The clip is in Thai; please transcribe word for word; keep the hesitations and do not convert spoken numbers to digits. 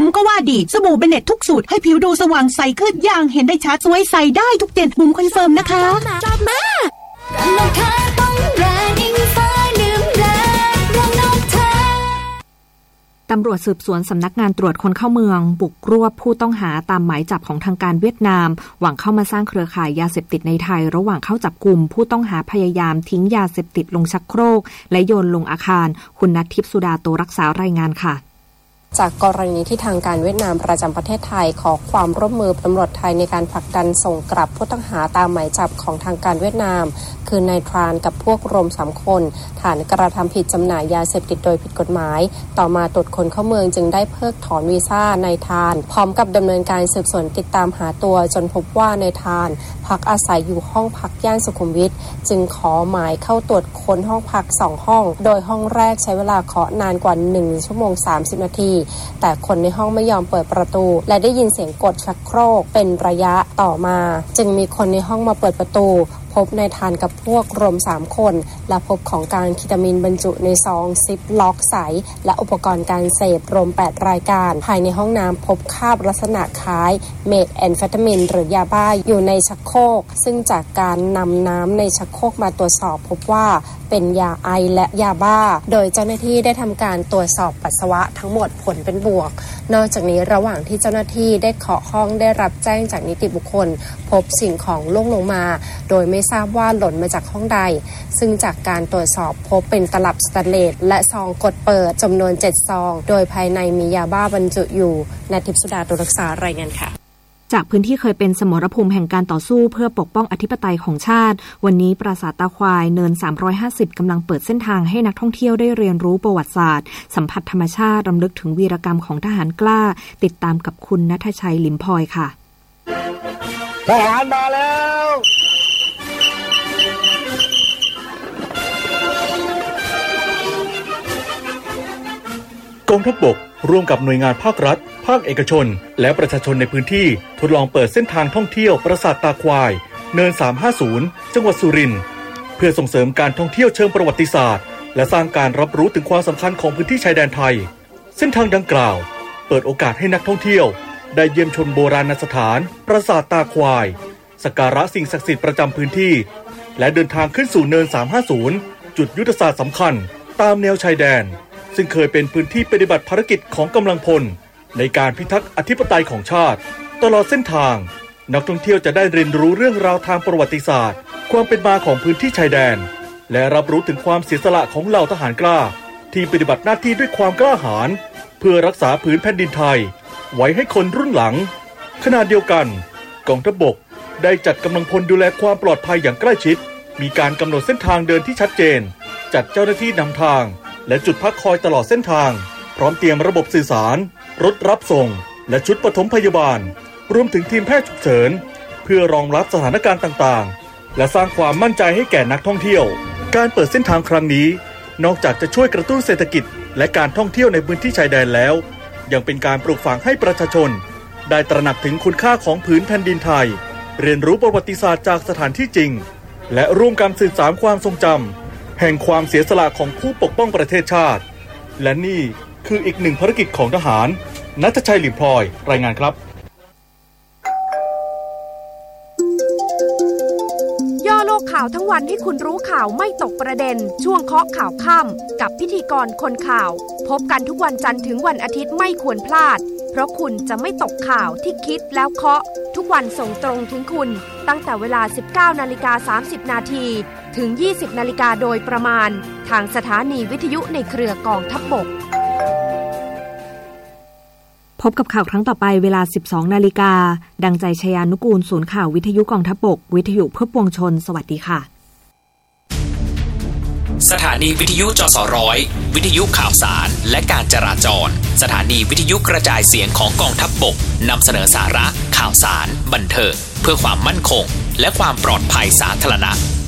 มก็ว่าดีสบู่เบเน็ตทุกสูตรให้ผิวดูสว่างใสขึ้นอย่างเห็นได้ชัดสวยใสได้ทุกเดือนบุ๋มคอนเฟิร์มนะคะจอบมาราคาต้องแรงอิงฟ้าลืมแรงรองนกเธอตำรวจสืบสวนสำนักงานตรวจคนเข้าเมืองบุกรวบผู้ต้องหาตามหมายจับของทางการเวียดนามหวังเข้ามาสร้างเครือข่ายยาเสพติดในไทยระหว่างเข้าจับกุมผู้ต้องหาพยายามทิ้งยาเสพติดลงชักโครกและโยนลงอาคารคุณณัฐทิพย์สุดาโตรักษารายงานค่ะจากกรณีที่ทางการเวียดนามประจำประเทศไทยขอความร่วมมือตำรวจไทยในการผลักดันส่งกลับผู้ต้องหาตามหมายจับของทางการเวียดนามคือนายทรานกับพวกรวมสามคนฐานกระทำผิดจำหน่ายยาเสพติดโดยผิดกฎหมายต่อมาตรวจคนเข้าเมืองจึงได้เพิกถอนวีซ่านายทรานพร้อมกับดำเนินการสืบสวนติดตามหาตัวจนพบว่านายทรานพักอาศัยอยู่ห้องพักย่านสุขุมวิทจึงขอหมายเข้าตรวจค้นห้องพักสองห้องโดยห้องแรกใช้เวลาเคาะนานกว่าหนึ่งชั่วโมงสามสิบนาทีแต่คนในห้องไม่ยอมเปิดประตูและได้ยินเสียงกดชักโครกเป็นระยะต่อมาจึงมีคนในห้องมาเปิดประตูพบนายทานกับพวกรวมสามคนและพบของกลางเคตามีนบรรจุในซองซิปล็อกใสและอุปกรณ์การเสพรวมแปดรายการภายในห้องน้ำพบคราบลักษณะคล้ายเมทแอมเฟตามีนหรือยาบ้าอยู่ในชักโครกซึ่งจากการนำน้ำในชักโครกมาตรวจสอบพบว่าเป็นยาไอและยาบ้าโดยเจ้าหน้าที่ได้ทำการตรวจสอบปัสสาวะทั้งหมดผลเป็นบวกนอกจากนี้ระหว่างที่เจ้าหน้าที่ได้เคาะห้องได้รับแจ้งจากนิติบุคคลพบสิ่งของล่วงลงมาโดยไม่ทราบว่าหล่นมาจากห้องใดซึ่งจากการตรวจสอบพบเป็นตลับสแตนเลสและซองกดเปิดจำนวนเจ็ดซองโดยภายในมียาบ้าบรรจุอยู่ณทิพย์สุดาโตรักษารายงานค่ะจากพื้นที่เคยเป็นสมรภูมิแห่งการต่อสู้เพื่อปกป้องอธิปไตยของชาติวันนี้ปราสาทตาควายเนินสามร้อยห้าสิบกำลังเปิดเส้นทางให้นักท่องเที่ยวได้เรียนรู้ประวัติศาสตร์สัมผัสธรรมชาติรำลึกถึงวีรกรรมของทหารกล้าติดตามกับคุณณัฐชัยลิมพลอยค่ะทหารมาแล้วกองทัพบกร่วมกับหน่วยงานภาครัฐภาคเอกชนและประชาชนในพื้นที่ทดลองเปิดเส้นทางท่องเที่ยวปราสาทตาควายเนินสามห้าศูนย์จังหวัดสุรินทร์เพื่อส่งเสริมการท่องเที่ยวเชิงประวัติศาสตร์และสร้างการรับรู้ถึงความสำคัญของพื้นที่ชายแดนไทยเส้นทางดังกล่าวเปิดโอกาสให้นักท่องเที่ยวได้เยี่ยมชมโบราณสถานปราสาทตาควายสักการะสิ่งศักดิ์สิทธิ์ประจำพื้นที่และเดินทางขึ้นสู่เนินสามห้าศูนย์จุดยุทธศาสตร์สำคัญตามแนวชายแดนซึ่งเคยเป็นพื้นที่ปฏิบัติภารกิจของกำลังพลในการพิทักษ์อธิปไตยของชาติตลอดเส้นทางนักท่องเที่ยวจะได้เรียนรู้เรื่องราวทางประวัติศาสตร์ความเป็นมาของพื้นที่ชายแดนและรับรู้ถึงความเสียสละของเหล่าทหารกล้าที่ปฏิบัติหน้าที่ด้วยความกล้าหาญเพื่อรักษาผืนแผ่นดินไทยไว้ให้คนรุ่นหลังขณะเดียวกันกองทัพบกได้จัดกำลังพลดูแลความปลอดภัยอย่างใกล้ชิดมีการกำหนดเส้นทางเดินที่ชัดเจนจัดเจ้าหน้าที่นำทางและจุดพักคอยตลอดเส้นทางพร้อมเตรียมระบบสื่อสารรถรับส่งและชุดปฐมพยาบาลรวมถึงทีมแพทย์ฉุกเฉินเพื่อรองรับสถานการณ์ต่างๆและสร้างความมั่นใจให้แก่นักท่องเที่ยวการเปิดเส้นทางครั้งนี้นอกจากจะช่วยกระตุ้นเศรษฐกิจและการท่องเที่ยวในพื้นที่ชายแดนแล้วยังเป็นการปลูกฝังให้ประชาชนได้ตระหนักถึงคุณค่าของผืนแผ่นดินไทยเรียนรู้ประวัติศาสตร์จากสถานที่จริงและร่วมกันสืบสานความทรงจำแห่งความเสียสละของผู้ปกป้องประเทศชาติและนี่คืออีกหนึ่งภารกิจของทหารณัฐชัย ลิมพลอยรายงานครับย่อโลกข่าวทั้งวันให้คุณรู้ข่าวไม่ตกประเด็นช่วงเคาะข่าวค่ำกับพิธีกรคนข่าวพบกันทุกวันจันทร์ถึงวันอาทิตย์ไม่ควรพลาดเพราะคุณจะไม่ตกข่าวที่คิดแล้วเคาะทุกวันส่งตรงถึงคุณตั้งแต่เวลา สิบเก้านาฬิกาสามสิบนาทีถึง ยี่สิบนาฬิกาโดยประมาณทางสถานีวิทยุในเครือกองทัพบกพบกับข่าวครั้งต่อไปเวลา สิบสองนาฬิกาดังใจชยานุกูลศูนย์ข่าววิทยุกองทัพบกวิทยุเพื่อปวงชนสวัสดีค่ะสถานีวิทยุจสร้อยวิทยุข่าวสารและการจราจรสถานีวิทยุกระจายเสียงของกองทัพบกนำเสนอสาระข่าวสารบันเทิงเพื่อความมั่นคงและความปลอดภัยสาธารณะ